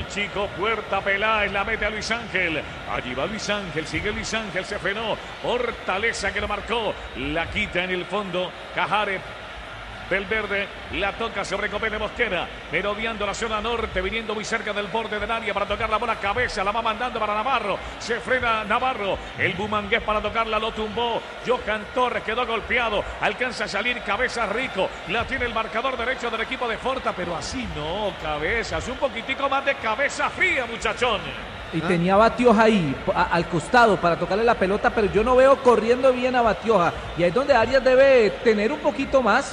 chico, puerta Peláez, la mete a Luis Ángel. Allí va Luis Ángel, sigue Luis Ángel, se frenó. Fortaleza que lo marcó, la quita en el fondo Cajares. Del verde, la toca sobre Copete Mosquera, merodeando la zona norte, viniendo muy cerca del borde del área para tocar la bola cabeza, la va mandando para Navarro, se frena Navarro, el bumangués para tocarla, lo tumbó, Johan Torres quedó golpeado, alcanza a salir Cabeza Rico, la tiene el marcador derecho del equipo de Forta, pero así no, Cabezas, un poquitico más de cabeza fría, muchachón. Y tenía a Batioja ahí, al costado, para tocarle la pelota, pero yo no veo corriendo bien a Batioja, y ahí es donde Arias debe tener un poquito más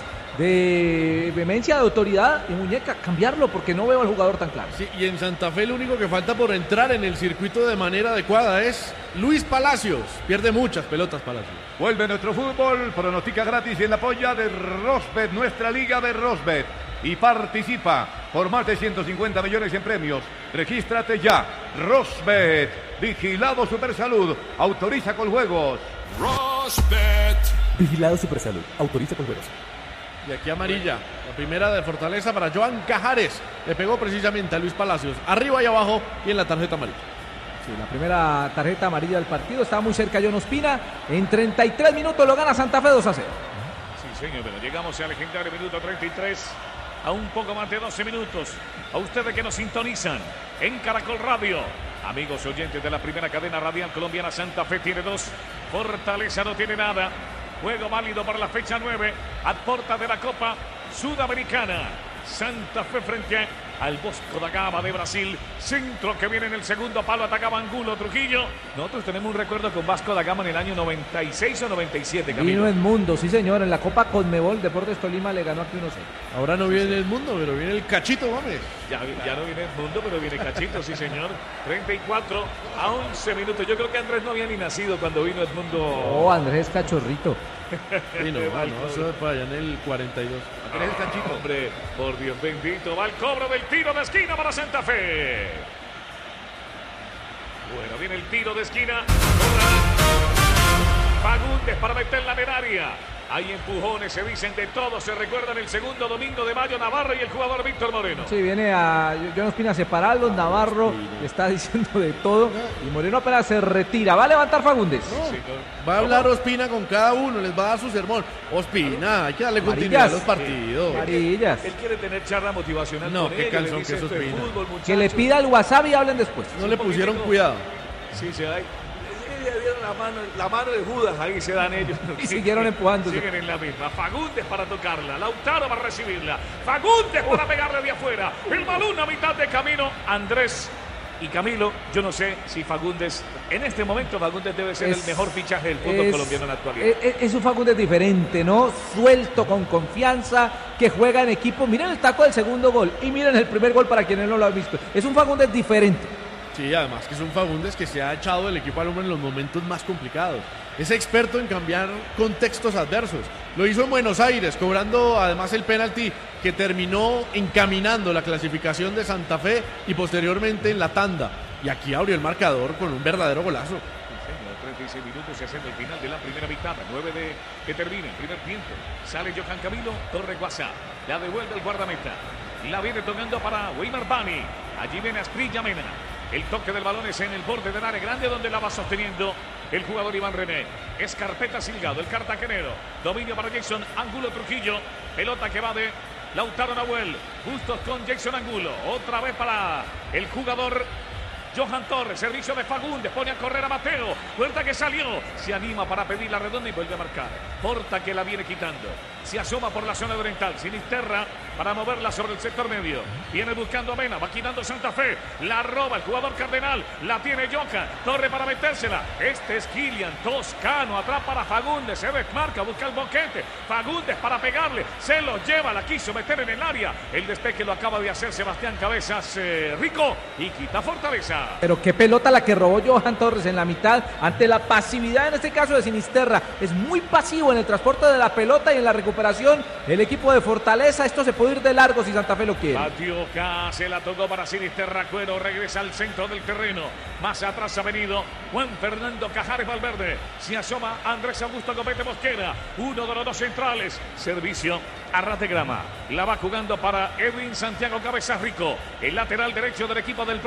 de vehemencia, de autoridad y muñeca, cambiarlo porque no veo al jugador tan claro. Sí, y en Santa Fe lo único que falta por entrar en el circuito de manera adecuada es Luis Palacios. Pierde muchas pelotas Palacios. Vuelve nuestro fútbol, pronostica gratis y en la polla de Rosbet, nuestra liga de Rosbet. Y participa por más de 150 millones en premios. Regístrate ya. Rosbet, vigilado Supersalud, autoriza con juegos. Rosbet. Vigilado Supersalud, autoriza con juegos. Y aquí amarilla, la primera de Fortaleza para Johan Cajares. Le pegó precisamente a Luis Palacios, arriba y abajo y en la tarjeta amarilla. Sí, la primera tarjeta amarilla del partido, estaba muy cerca John Ospina. En 33 minutos lo gana Santa Fe 2-0. Sí, señor, pero llegamos al legendario minuto 33, a un poco más de 12 minutos. A ustedes que nos sintonizan en Caracol Radio. Amigos oyentes de la primera cadena radial colombiana, Santa Fe tiene 2, Fortaleza no tiene nada. Juego válido para la fecha 9, a puerta de la Copa Sudamericana. Santa Fe frente al Bosco da Gama de Brasil. Centro que viene en el segundo palo, atacaba Angulo Trujillo. Nosotros tenemos un recuerdo con Vasco da Gama en el año 96 o 97, Camilo. Vino Edmundo, sí señor, en la Copa Conmebol, Deportes Tolima le ganó aquí 1-0. Ahora no viene Edmundo, pero viene el Cachito Gómez. Ya no viene Edmundo, pero viene Cachito, sí señor. 34 a 11 minutos. Yo creo que Andrés no había ni nacido cuando vino Edmundo. Oh, Andrés Cachorrito. Sí, no, eso es para allá en el 42. Andrés Cachito. Hombre, por Dios bendito, va el cobro del tiro de esquina para Santa Fe. Bueno, viene el tiro de esquina. Fagundes para meterla en el área. Hay empujones, se dicen de todo. Se recuerdan el segundo domingo de mayo, Navarro y el jugador Víctor Moreno. Sí, viene a John Ospina a separarlos. Navarro le está diciendo de todo. Y Moreno apenas se retira. Va a levantar Fagundes. Va a hablar Ospina con cada uno, les va a dar su sermón. Ospina, hay que darle continuidad a los partidos. Amarillas. Él quiere tener charla motivacional. No, con qué él, calzón le dice que es esto de Ospina. fútbol, Que le pida el WhatsApp y hablen después. No le pusieron cuidado. Sí, se da. Le dieron la mano de Judas, ahí se dan ellos. Y siguieron empujándose. Siguen en la misma. Fagundes para tocarla, Lautaro para recibirla, Fagundes para pegarle de afuera. El balón a mitad de camino. Andrés y Camilo, yo no sé si Fagundes, en este momento Fagundes debe ser el mejor fichaje del fútbol colombiano en la actualidad. Es un Fagundes diferente, ¿no? Suelto, con confianza, que juega en equipo. Miren el taco del segundo gol y miren el primer gol para quienes no lo han visto. Es un Fagundes diferente. Sí, además que es un Fagundes que se ha echado el equipo al hombro en los momentos más complicados. Es experto en cambiar contextos adversos. Lo hizo en Buenos Aires, cobrando además el penalti que terminó encaminando la clasificación de Santa Fe y posteriormente en la tanda. Y aquí abrió el marcador con un verdadero golazo. 36 minutos se hace el final de la primera mitad. 9 de que termine el primer tiempo. Sale Johan Camilo, Torre Guasá. La devuelve el guardameta. La viene tocando para Weimar Bani. Allí viene Asprilla Mena. El toque del balón es en el borde del área grande donde la va sosteniendo el jugador Iván René. Escarpeta Silgado, el cartagenero. Dominio para Jason Angulo Trujillo. Pelota que va de Lautaro Nahuel. Justos con Jason Angulo. Otra vez para el jugador Johan Torres, servicio de Fagundes, pone a correr a Mateo, Puerta que salió, se anima para pedir la redonda y vuelve a marcar. Porta que la viene quitando, se asoma por la zona oriental, Sinisterra para moverla sobre el sector medio, viene buscando a Mena, va quitando Santa Fe, la roba el jugador Cardenal, la tiene Johan, Torre para metérsela, este es Kilian Toscano, atrás para Fagundes, se desmarca, busca el boquete, Fagundes para pegarle, se lo lleva, la quiso meter en el área, el despeje lo acaba de hacer Sebastián Cabezas Rico y quita Fortaleza. Pero qué pelota la que robó Johan Torres en la mitad ante la pasividad en este caso de Sinisterra. Es muy pasivo en el transporte de la pelota y en la recuperación el equipo de Fortaleza. Esto se puede ir de largo si Santa Fe lo quiere. Batioca se la tocó para Sinisterra. Cuero regresa al centro del terreno. Más atrás ha venido Juan Fernando Cajares Valverde. Se asoma Andrés Augusto Copete Mosquera. Uno de los dos centrales. Servicio a ras de grama. La va jugando para Edwin Santiago Cabezas Rico. El lateral derecho del equipo del